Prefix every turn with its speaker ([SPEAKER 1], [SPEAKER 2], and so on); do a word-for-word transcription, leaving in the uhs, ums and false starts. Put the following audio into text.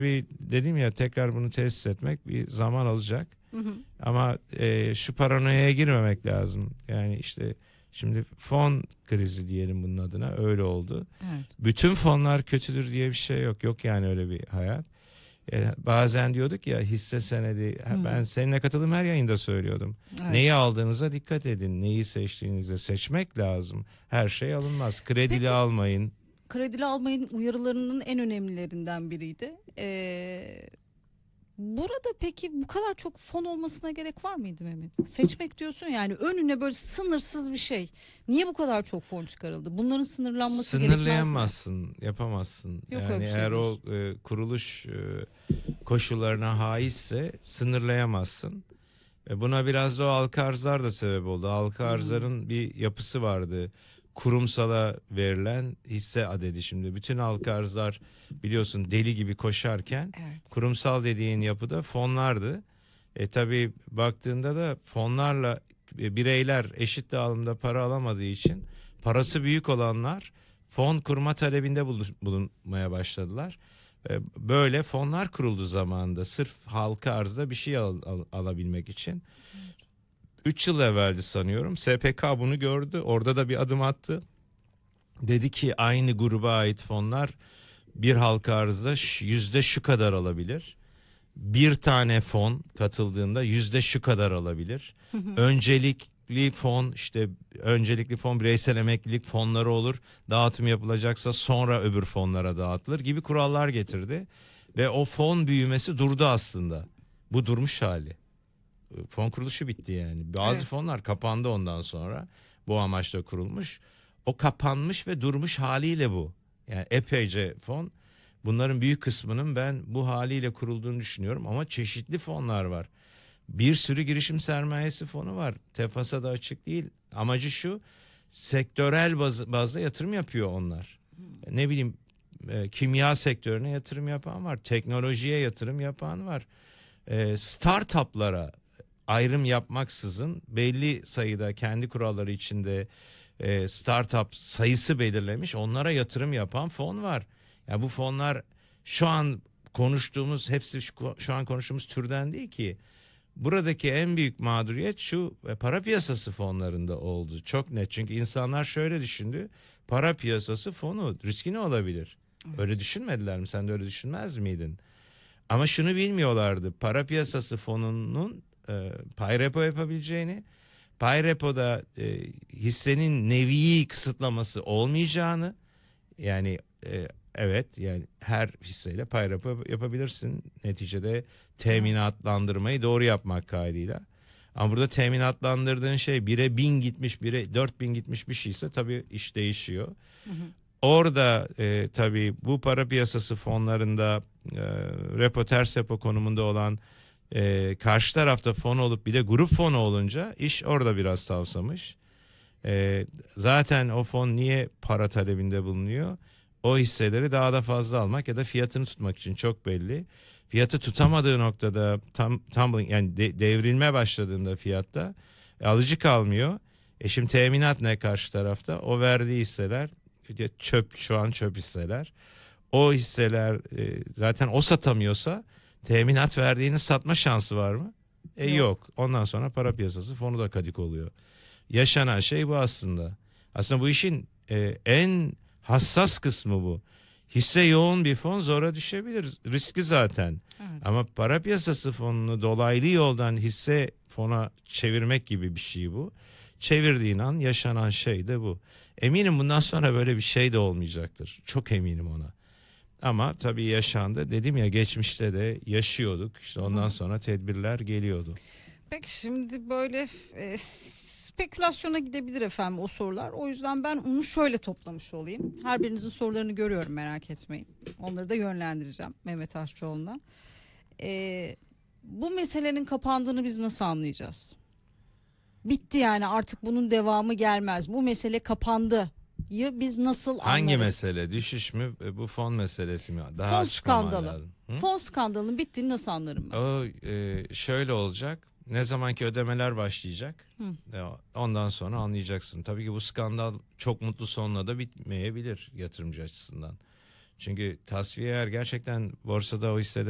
[SPEAKER 1] Bir dedim ya, tekrar bunu tesis etmek bir zaman alacak.
[SPEAKER 2] Hı hı.
[SPEAKER 1] Ama e, şu paranoyaya girmemek lazım. Yani işte şimdi fon krizi diyelim bunun adına, öyle oldu.
[SPEAKER 2] Evet.
[SPEAKER 1] Bütün fonlar kötüdür diye bir şey yok. Yok yani öyle bir hayat. E, bazen diyorduk ya, hisse senedi,
[SPEAKER 2] Hı.
[SPEAKER 1] ben seninle katıldığım her yayında söylüyordum.
[SPEAKER 2] Evet.
[SPEAKER 1] Neyi aldığınıza dikkat edin. Neyi seçtiğinize seçmek lazım. Her şey alınmaz. Kredili
[SPEAKER 2] Peki,
[SPEAKER 1] almayın.
[SPEAKER 2] kredili almayın uyarılarının en önemlilerinden biriydi. Ee, burada peki bu kadar çok fon olmasına gerek var mıydı Mehmet? Seçmek diyorsun yani, önüne böyle sınırsız bir şey. Niye bu kadar çok fon çıkarıldı? Bunların sınırlanması gerekmez mi?
[SPEAKER 1] Sınırlayamazsın, yapamazsın.
[SPEAKER 2] Yok
[SPEAKER 1] Yani
[SPEAKER 2] öyle bir şey
[SPEAKER 1] eğer o
[SPEAKER 2] diyorsun.
[SPEAKER 1] e, kuruluş e, koşullarına haizse sınırlayamazsın. E, buna biraz da o halka arzlar da sebep oldu. Halka
[SPEAKER 2] Hmm.
[SPEAKER 1] arzların bir yapısı vardı. Kurumsala verilen hisse adedi şimdi. Bütün halka arzlar biliyorsun deli gibi koşarken,
[SPEAKER 2] Evet.
[SPEAKER 1] kurumsal dediğin yapıda fonlardı. E tabi baktığında da fonlarla e, bireyler eşit dağılımda para alamadığı için parası büyük olanlar fon kurma talebinde bulunmaya başladılar. E, Böyle fonlar kuruldu zamanında, sırf halka arzda bir şey al, al, alabilmek için. üç yıl evveldi sanıyorum, S P K bunu gördü, orada da bir adım attı. Dedi ki aynı gruba ait fonlar bir halka arzda yüzde şu kadar alabilir. Bir tane fon katıldığında yüzde şu kadar alabilir. Öncelikli fon, işte öncelikli fon bireysel emeklilik fonları olur. Dağıtım yapılacaksa sonra öbür fonlara dağıtılır gibi kurallar getirdi. Ve o fon büyümesi durdu aslında. Bu durmuş hali. Fon kuruluşu bitti yani. Bazı
[SPEAKER 2] Evet.
[SPEAKER 1] fonlar kapandı ondan sonra. Bu amaçla kurulmuş. O kapanmış ve durmuş haliyle bu. Yani epeyce fon. Bunların büyük kısmının ben bu haliyle kurulduğunu düşünüyorum, ama çeşitli fonlar var. Bir sürü girişim sermayesi fonu var. Tefasa da açık değil. Amacı şu: sektörel baz, bazda yatırım yapıyor onlar. Ne bileyim, e, kimya sektörüne yatırım yapan var. Teknolojiye yatırım yapan var. E, startuplara ayrım yapmaksızın belli sayıda kendi kuralları içinde e, startup sayısı belirlemiş, onlara yatırım yapan fon var. Yani bu fonlar şu an konuştuğumuz hepsi şu, şu an konuştuğumuz türden değil ki. Buradaki en büyük mağduriyet şu: para piyasası fonlarında oldu. Çok net, çünkü insanlar şöyle düşündü: para piyasası fonu riski ne olabilir? Öyle düşünmediler mi? Sen de öyle düşünmez miydin? Ama şunu bilmiyorlardı: para piyasası fonunun e, pay repo yapabileceğini, pay repoda e, hissenin nevi kısıtlaması olmayacağını. Yani e, evet, yani her hisseyle pay repo yapabilirsin. Neticede teminatlandırmayı doğru yapmak kaydıyla. Ama burada teminatlandırdığın şey bire bin gitmiş, bire dört bin gitmiş bir şeyse tabii iş değişiyor.
[SPEAKER 2] Hı hı.
[SPEAKER 1] Orada e, tabii bu para piyasası fonlarında e, repo ters repo konumunda olan e, karşı tarafta fon olup bir de grup fonu olunca iş orada biraz tavsamış. E, zaten o fon niye para talebinde bulunuyor? O hisseleri daha da fazla almak ya da fiyatını tutmak için, çok belli. Fiyatı tutamadığı noktada, tam tumbling yani de, devrilme başladığında fiyatta e, alıcı kalmıyor. E şimdi teminat ne karşı tarafta? O verdiği hisseler çöp, şu an çöp hisseler. O hisseler e, zaten o satamıyorsa teminat verdiğini satma şansı var mı? E
[SPEAKER 2] Yok.
[SPEAKER 1] yok. Ondan sonra para piyasası fonu da kadik oluyor. Yaşanan şey bu aslında. Aslında bu işin e, en hassas kısmı bu. Hisse yoğun bir fon zora düşebilir. Riski zaten.
[SPEAKER 2] Evet.
[SPEAKER 1] Ama para piyasası fonunu dolaylı yoldan hisse fona çevirmek gibi bir şey bu. Çevirdiğin an yaşanan şey de bu. Eminim bundan sonra böyle bir şey de olmayacaktır. Çok eminim ona. Ama tabii yaşandı. Dedim ya, geçmişte de yaşıyorduk. İşte ondan sonra tedbirler geliyordu.
[SPEAKER 2] Peki şimdi böyle e, spekülasyona gidebilir efendim o sorular. O yüzden ben onu şöyle toplamış olayım. Her birinizin sorularını görüyorum, merak etmeyin. Onları da yönlendireceğim Mehmet Aşçıoğlu'na. E, bu meselenin kapandığını biz nasıl anlayacağız? Bitti yani, artık bunun devamı gelmez. Bu mesele kapandı. Ya biz nasıl
[SPEAKER 1] Hangi
[SPEAKER 2] anlarız?
[SPEAKER 1] mesele? Düşüş mü? E, Bu fon meselesi mi? Daha
[SPEAKER 2] Fon
[SPEAKER 1] açıklaman
[SPEAKER 2] skandalı.
[SPEAKER 1] lazım. Hı?
[SPEAKER 2] Fon skandalının bittiğini nasıl anlarım ben?
[SPEAKER 1] O e, şöyle olacak. Ne zamanki ödemeler başlayacak,
[SPEAKER 2] Hı.
[SPEAKER 1] e, ondan sonra anlayacaksın. Tabii ki bu skandal çok mutlu sonla da bitmeyebilir yatırımcı açısından. Çünkü tasfiye eğer gerçekten borsada o hissede